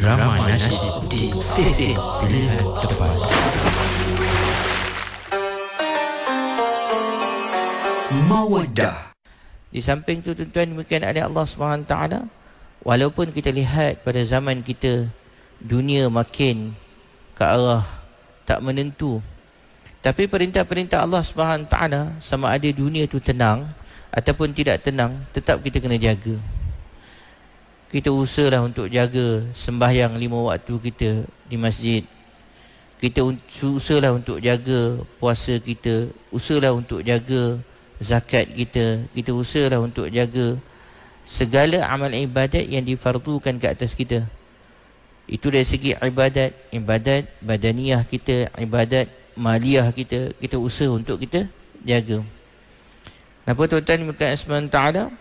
Irama nasyid di sesi pilihan tepat. Mawaddah. Di samping itu tuan-tuan demikian ada Allah SWT, walaupun kita lihat pada zaman kita dunia makin ke arah tak menentu, tapi perintah-perintah Allah SWT sama ada dunia itu tenang ataupun tidak tenang, tetap kita kena jaga. Kita usahalah untuk jaga sembahyang 5 waktu kita di masjid. Kita usahalah untuk jaga puasa kita, usahalah untuk jaga zakat kita. Kita usahalah untuk jaga segala amal ibadat yang difardukan ke atas kita. Itu dari segi ibadat badaniyah kita, ibadat maliyah kita, kita usaha untuk kita jaga. Kenapa tuan-tuan dimulakan SWT?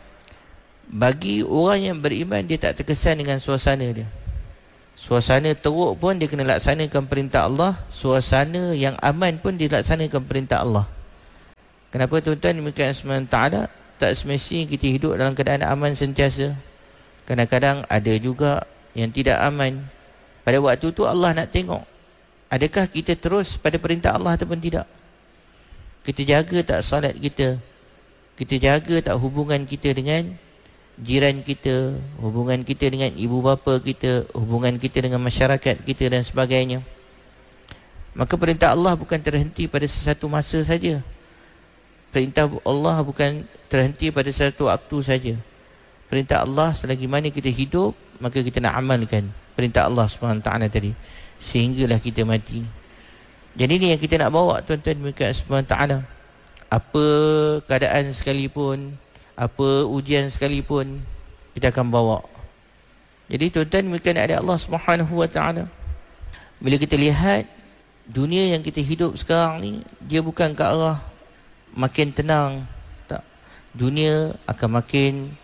Bagi orang yang beriman, dia tak terkesan dengan suasana dia. Suasana teruk pun dia kena laksanakan perintah Allah. Suasana yang aman pun dia laksanakan perintah Allah. Kenapa tuan-tuan dimulakan SWT? Tak semestinya kita hidup dalam keadaan aman sentiasa. Kadang-kadang ada juga yang tidak aman. Pada waktu tu Allah nak tengok, adakah kita terus pada perintah Allah ataupun tidak. Kita jaga tak solat kita, kita jaga tak hubungan kita dengan jiran kita, hubungan kita dengan ibu bapa kita, hubungan kita dengan masyarakat kita dan sebagainya. Maka perintah Allah bukan terhenti pada sesuatu masa saja. Perintah Allah bukan terhenti pada satu waktu saja. Perintah Allah selagi mana kita hidup, maka kita nak amalkan perintah Allah SWT tadi sehinggalah kita mati. Jadi ni yang kita nak bawa tuan-tuan dekat SWT. Apa keadaan sekalipun, apa ujian sekalipun, kita akan bawa. Jadi tuan-tuan dekat ada Allah SWT. Bila kita lihat dunia yang kita hidup sekarang ni, dia bukan ke arah makin tenang, tak. Dunia akan makin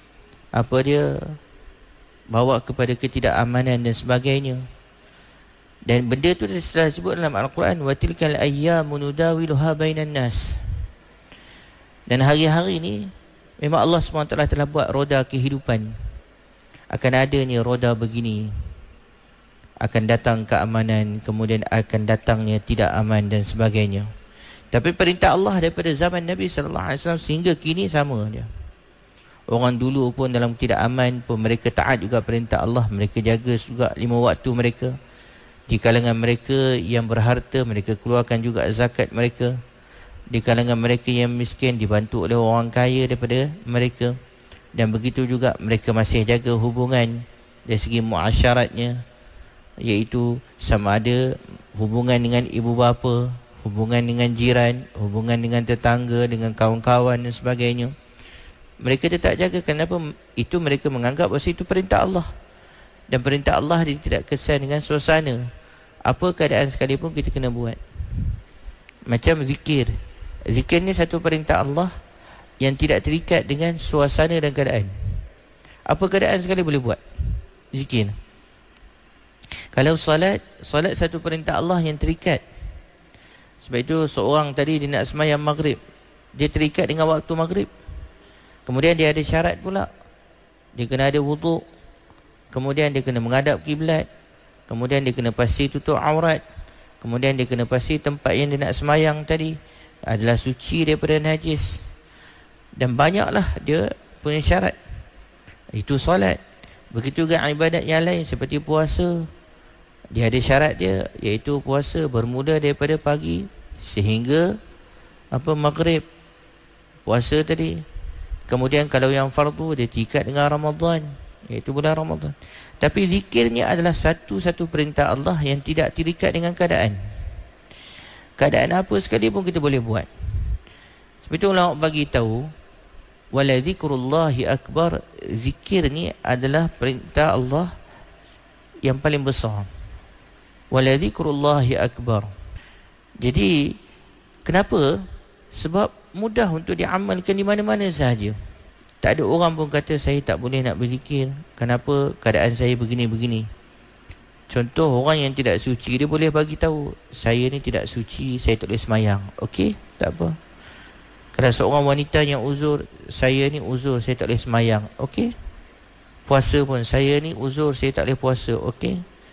bawa kepada ketidakamanan dan sebagainya. Dan benda tu telah disebut dalam Al-Quran, wa tilkal ayyamu nudawiluha bainan nas. Dan hari-hari ni memang Allah SWT telah buat roda kehidupan. Akan ada ni roda begini, akan datang keamanan, kemudian akan datangnya tidak aman dan sebagainya. Tapi perintah Allah daripada zaman Nabi SAW sehingga kini sama dia. Orang dulu pun dalam tidak aman pun mereka taat juga perintah Allah. Mereka jaga juga 5 waktu mereka. Di kalangan mereka yang berharta, mereka keluarkan juga zakat mereka. Di kalangan mereka yang miskin, dibantu oleh orang kaya daripada mereka. Dan begitu juga mereka masih jaga hubungan dari segi muasyaratnya, iaitu sama ada hubungan dengan ibu bapa, hubungan dengan jiran, hubungan dengan tetangga, dengan kawan-kawan dan sebagainya. Mereka tetap jaga. Kenapa? Itu mereka menganggap bahawa itu perintah Allah. Dan perintah Allah dia tidak kesan dengan suasana. Apa keadaan sekalipun kita kena buat. Macam zikir. Zikir ni satu perintah Allah yang tidak terikat dengan suasana dan keadaan. Apa keadaan sekali boleh buat zikir. Kalau salat satu perintah Allah yang terikat. Sebab itu seorang tadi dia nak sembahyang maghrib, dia terikat dengan waktu maghrib. Kemudian dia ada syarat pula. Dia kena ada wuduk. Kemudian dia kena menghadap kiblat. Kemudian dia kena pasti tutup aurat. Kemudian dia kena pasti tempat yang dia nak sembahyang tadi adalah suci daripada najis. Dan banyaklah dia punya syarat. Itu solat. Begitu juga ibadat yang lain seperti puasa. Dia ada syarat dia, iaitu puasa bermula daripada pagi sehingga maghrib. Puasa tadi. Kemudian kalau yang fardu dia terikat dengan Ramadan, iaitu bulan Ramadan. Tapi zikirnya adalah satu-satu perintah Allah yang tidak terikat dengan keadaan. Keadaan apa sekalipun kita boleh buat. Sebab itu ulama bagi tahu, wala zikrullahi akbar, zikir ni adalah perintah Allah yang paling besar. Wala zikrullahi akbar. Jadi kenapa? Sebab mudah untuk diamalkan di mana-mana sahaja. Tak ada orang pun kata saya tak boleh nak berzikir. Kenapa? Keadaan saya begini-begini. Contoh orang yang tidak suci, dia boleh bagi tahu, saya ni tidak suci, saya tak boleh semayang. Okey, tak apa. Kalau seorang wanita yang uzur, saya ni uzur, saya tak boleh semayang. Okey. Puasa pun, saya ni uzur, saya tak boleh puasa. Okey.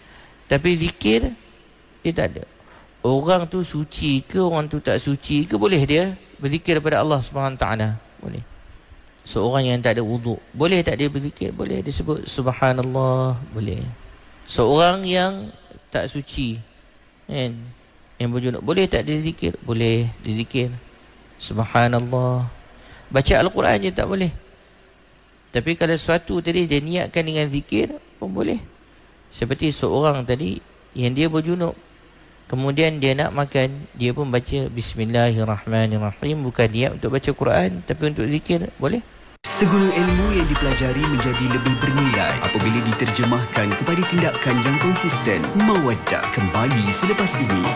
Tapi zikir dia tak ada. Orang tu suci ke, orang tu tak suci ke, boleh dia berzikir kepada Allah SWT? Boleh. Seorang yang tak ada wuduk, boleh tak dia berzikir? Boleh. Dia sebut subhanallah, boleh. Seorang yang tak suci, kan, yang berjunub, boleh tak dia zikir? Boleh dia zikir subhanallah. Baca Al-Quran je tak boleh. Tapi kalau sesuatu tadi dia niatkan dengan zikir pun boleh. Seperti seorang tadi yang dia berjunub, kemudian dia nak makan, dia pun baca bismillahirrahmanirrahim, bukan niat untuk baca Quran tapi untuk zikir, boleh. Segala ilmu yang dipelajari menjadi lebih bernilai apabila diterjemahkan kepada tindakan yang konsisten. Mawaddah kembali selepas ini.